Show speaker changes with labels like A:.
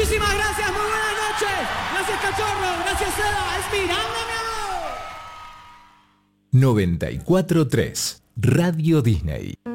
A: Muchísimas gracias, muy buenas noches. Gracias, cachorro. Gracias, Seda. Es Miranda, mi amor.
B: 94.3 Radio Disney.